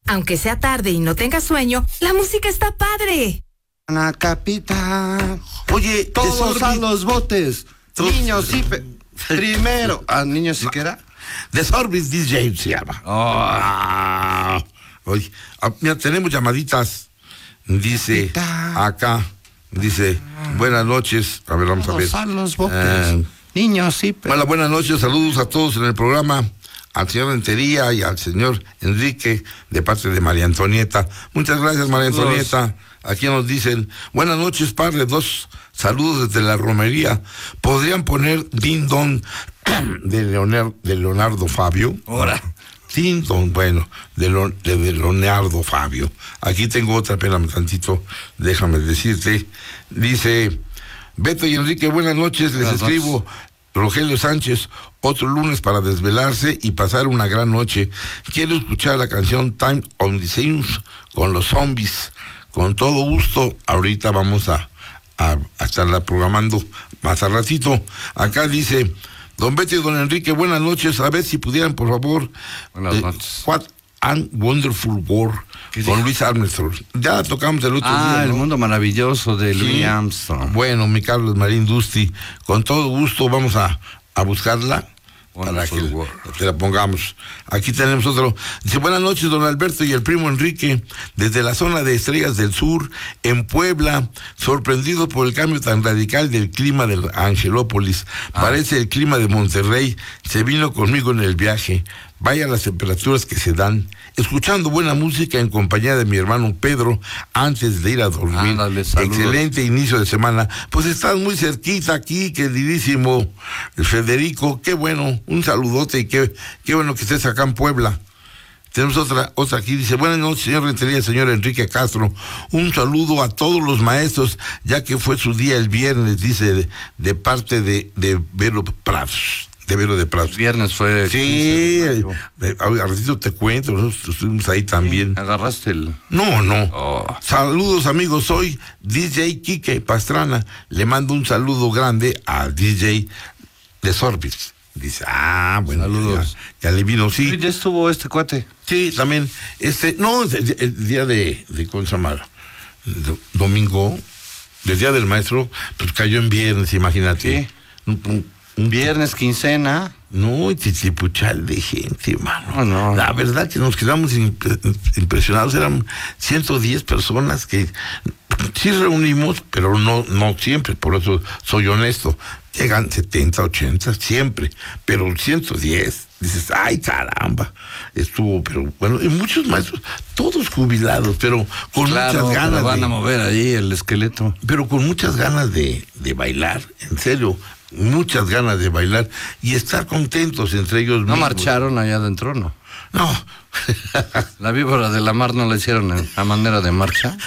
Aunque sea tarde y no tengas sueño, la música está padre. Ana Capitán. Oye, Todos a los botes. Todos. Niños, sí. Primero. ¿Niños siquiera? The Sorbis DJ se llama. Oye, mira, tenemos llamaditas. Dice acá, dice, buenas noches. A ver, vamos a ver. Todos a los botes. Niños, sí. Hola, buenas noches. Saludos a todos en el programa. Al señor Rentería y al señor Enrique, de parte de María Antonieta. Muchas gracias, María Antonieta. Aquí nos dicen, buenas noches, padre, 2 saludos desde la romería. ¿Podrían poner Ding Dong de Leonardo Fabio? Ahora. Ding Dong, bueno, de Leonardo Fabio. Aquí tengo otra, espérame tantito, déjame decirte. Dice, Beto y Enrique, buenas noches, les escribo. Rogelio Sánchez, otro lunes para desvelarse y pasar una gran noche. Quiero escuchar la canción Time on the Sims con los Zombies. Con todo gusto, ahorita vamos a estarla programando más al ratito. Acá dice, don Beto y don Enrique, buenas noches. A ver si pudieran, por favor, buenas noches. What and Wonderful World con Luis Armstrong. Ya la tocamos el otro día, ¿no? El mundo maravilloso de Louis Armstrong. Bueno, mi Carlos Marín Dusti, con todo gusto vamos a buscarla para que la pongamos. Aquí tenemos otro. Dice, buenas noches, don Alberto y el primo Enrique, desde la zona de Estrellas del Sur, en Puebla, sorprendido por el cambio tan radical del clima de Angelópolis. Parece el clima de Monterrey. Se vino conmigo en el viaje. Vaya las temperaturas que se dan. Escuchando buena música en compañía de mi hermano Pedro antes de ir a dormir. Ándale, excelente inicio de semana. Pues estás muy cerquita aquí, queridísimo Federico. Qué bueno, un saludote y qué bueno que estés acá en Puebla. Tenemos otra aquí, dice, buenas noches, señor Rentería, señor Enrique Castro. Un saludo a todos los maestros, ya que fue su día el viernes, dice, de parte de Vero Prados. De Vero de Prados. Viernes fue. Sí, al ratito te cuento, nosotros estuvimos ahí también. ¿Agarraste el...? No. Saludos, amigos, soy DJ Quique Pastrana. Le mando un saludo grande al DJ de Sorbis. Dice, bueno, saludos. Ya le vino, sí. ¿Ya estuvo este cuate? Sí, también, el día de ¿cómo se llama? Domingo, el día del maestro, pues cayó en viernes, imagínate. Sí. Un viernes, quincena. No, titipuchal de gente, hermano. No. La verdad que nos quedamos impresionados. Eran 110 personas que sí reunimos, pero no siempre. Por eso soy honesto. Llegan 70, 80, siempre. Pero 110, dices, ay, caramba. Estuvo, pero bueno, y muchos maestros, todos jubilados, pero con muchas ganas. Van a mover ahí el esqueleto. Pero con muchas ganas de bailar, en serio. Muchas ganas de bailar y estar contentos entre ellos mismos. ¿No marcharon allá adentro, no? No. ¿La víbora de la mar no la hicieron a manera de marcha?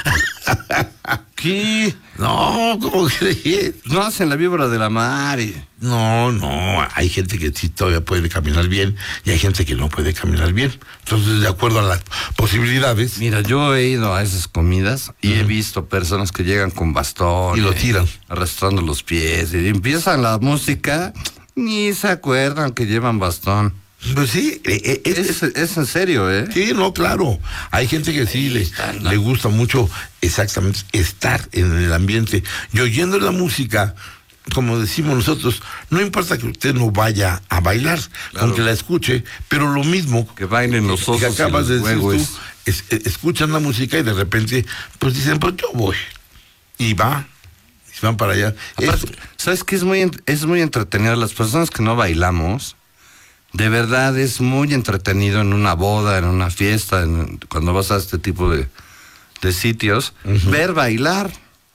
¿Qué? No, ¿cómo crees? No hacen la víbora de la mar. No, hay gente que sí todavía puede caminar bien y hay gente que no puede caminar bien. Entonces, de acuerdo a las posibilidades. Mira, yo he ido a esas comidas y he visto personas que llegan con bastón. Y lo tiran. Arrastrando los pies. Y empiezan la música, ni se acuerdan que llevan bastón. Pues sí, es en serio, ¿eh? Sí, no, claro. Hay gente que sí le gusta mucho exactamente estar en el ambiente. Y oyendo la música, como decimos nosotros, no importa que usted no vaya a bailar, aunque la escuche, pero lo mismo que bailen los osos que acabas de decir tú, es... escuchan la música y de repente, pues dicen, pues yo voy. Y van para allá. Aparte, ¿sabes qué? Es muy entretenido. Las personas que no bailamos, de verdad es muy entretenido en una boda, en una fiesta, cuando vas a este tipo de sitios, ver bailar.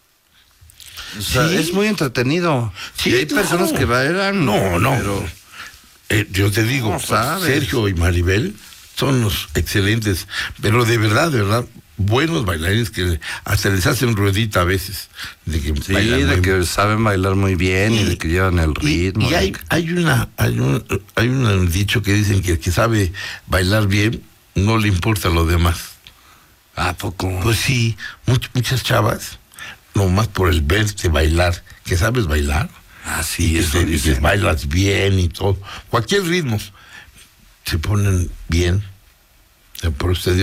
O sea, sí. Es muy entretenido. Sí, y hay personas que bailan. No. Pero, yo te digo, Sergio y Maribel son los excelentes, pero de verdad, buenos bailarines que hasta les hacen ruedita a veces. Que saben bailar muy bien y de que llevan el ritmo. Y hay un dicho que dicen que el que sabe bailar bien no le importa lo demás. ¿A poco? Pues sí, muchas chavas, nomás por el verte bailar, que sabes bailar. Sí, y que bailas bien y todo. Cualquier ritmo se ponen bien. Por usted